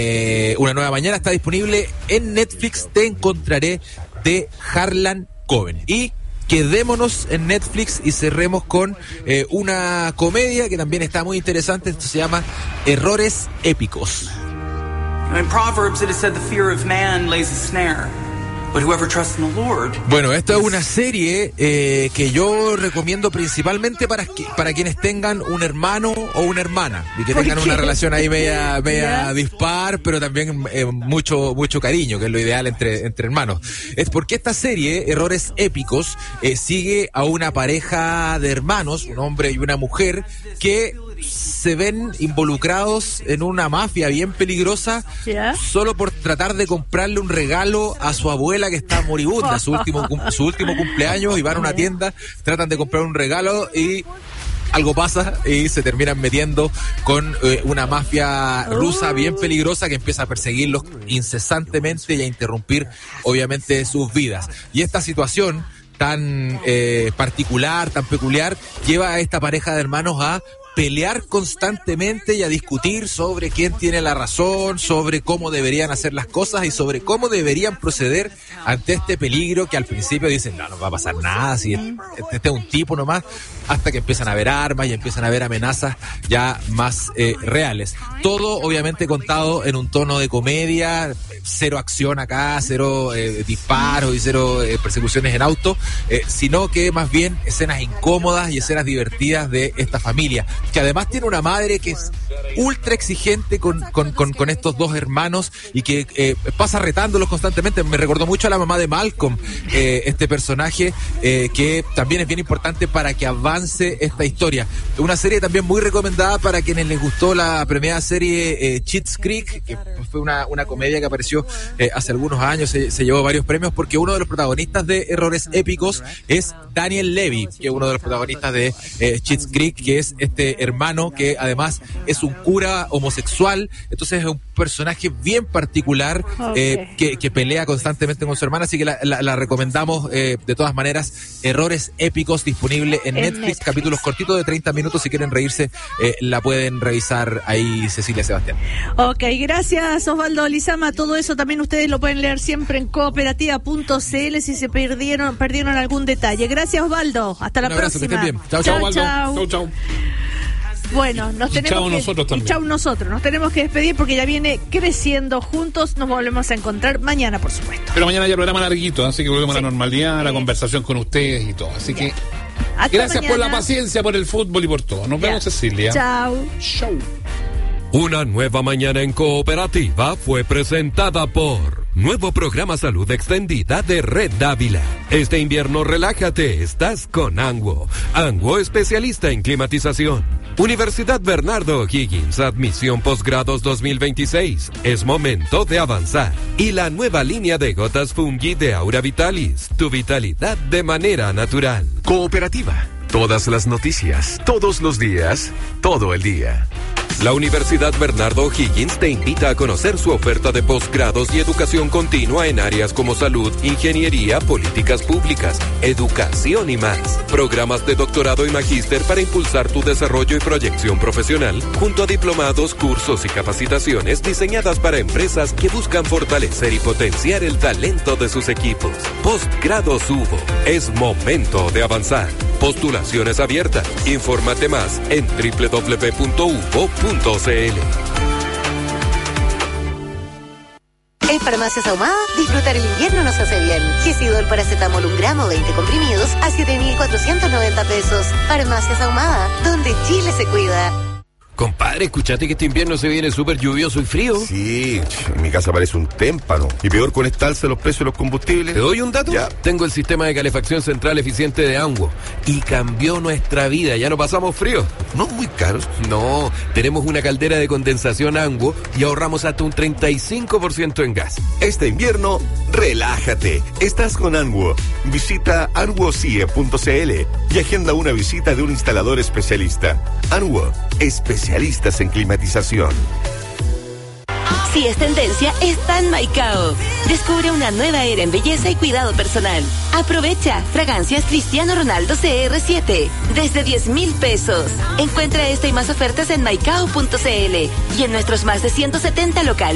Una nueva mañana está disponible en Netflix. Te encontraré, de Harlan Coben. Y quedémonos en Netflix y cerremos con una comedia que también está muy interesante. Esto se llama Errores Épicos. In Proverbs it is said the fear of man lays a snare, but whoever trusts in the Lord. Bueno, esta es una serie que yo recomiendo principalmente para quienes tengan un hermano o una hermana y que tengan una relación ahí media dispar, pero también mucho cariño, que es lo ideal entre hermanos. Es porque esta serie, Errores Épicos, sigue a una pareja de hermanos, un hombre y una mujer, que se ven involucrados en una mafia bien peligrosa, solo por tratar de comprarle un regalo a su abuela que está moribunda, su último cumpleaños, y van a una tienda, tratan de comprar un regalo y algo pasa y se terminan metiendo con una mafia rusa bien peligrosa que empieza a perseguirlos incesantemente y a interrumpir obviamente sus vidas. Y esta situación tan particular, tan peculiar, lleva a esta pareja de hermanos a pelear constantemente y a discutir sobre quién tiene la razón, sobre cómo deberían hacer las cosas y sobre cómo deberían proceder ante este peligro que al principio dicen, no va a pasar nada, si este es un tipo nomás, hasta que empiezan a haber armas y empiezan a haber amenazas ya más reales. Todo obviamente contado en un tono de comedia, cero acción acá, cero disparos y cero persecuciones en auto, sino que más bien escenas incómodas y escenas divertidas de esta familia, que además tiene una madre que es ultra exigente con estos dos hermanos y que pasa retándolos constantemente. Me recordó mucho a la mamá de Malcolm, este personaje que también es bien importante para que avance esta historia. Una serie también muy recomendada para quienes les gustó la premiada serie Schitt's Creek, que fue una comedia que apareció hace algunos años, se llevó varios premios, porque uno de los protagonistas de Errores Épicos es Daniel Levy, que es uno de los protagonistas de Schitt's Creek, que es este hermano que además es un cura homosexual. Entonces es un personaje bien particular, que pelea constantemente con su hermana, así que la recomendamos de todas maneras. Errores Épicos, disponible en Netflix, capítulos cortitos de 30 minutos, si quieren reírse la pueden revisar ahí, Cecilia Sebastián. Ok, gracias Osvaldo Lizama. Todo eso también ustedes lo pueden leer siempre en cooperativa.cl si se perdieron algún detalle. Gracias Osvaldo, hasta la próxima. Que estén bien. Chao. Chau. Bueno, nos tenemos que despedir porque ya viene Creciendo Juntos. Nos volvemos a encontrar mañana, por supuesto. Pero mañana ya programa larguito, así que volvemos a la normalidad, a la conversación con ustedes y todo. Así que gracias por la paciencia, por el fútbol y por todo. Nos vemos, Cecilia. Chao. Una nueva mañana en Cooperativa fue presentada por Nuevo Programa Salud Extendida de Red Dávila. Este invierno relájate, estás con Anguo. Anguo, especialista en climatización. Universidad Bernardo O'Higgins, admisión posgrados 2026. Es momento de avanzar. Y la nueva línea de gotas Fungi de Aura Vitalis. Tu vitalidad de manera natural. Cooperativa. Todas las noticias, todos los días, todo el día. La Universidad Bernardo O'Higgins te invita a conocer su oferta de posgrados y educación continua en áreas como salud, ingeniería, políticas públicas, educación y más. Programas de doctorado y magíster para impulsar tu desarrollo y proyección profesional, junto a diplomados, cursos y capacitaciones diseñadas para empresas que buscan fortalecer y potenciar el talento de sus equipos. Postgrados Hugo. Es momento de avanzar. Postulaciones abiertas. Infórmate más en www.hugo.cl. En Farmacias Ahumada, disfrutar el invierno nos hace bien. Gesidol paracetamol 1 gramo, 20 comprimidos a 7,490 pesos. Farmacias Ahumada, donde Chile se cuida. Compadre, escuchaste que este invierno se viene súper lluvioso y frío. Sí, en mi casa parece un témpano. Y peor con esta alza de los precios de los combustibles. ¿Te doy un dato? Ya. Tengo el sistema de calefacción central eficiente de Anguo y cambió nuestra vida. Ya no pasamos frío. No muy caros. No, tenemos una caldera de condensación Anguo y ahorramos hasta un 35% en gas. Este invierno, relájate. Estás con Anguo. Visita anguocie.cl y agenda una visita de un instalador especialista. Anguo, especialistas en climatización. Si es tendencia, está en Maicao. Descubre una nueva era en belleza y cuidado personal. Aprovecha fragancias Cristiano Ronaldo CR7 desde 10,000 pesos. Encuentra esta y más ofertas en maicao.cl y en nuestros más de 170 locales.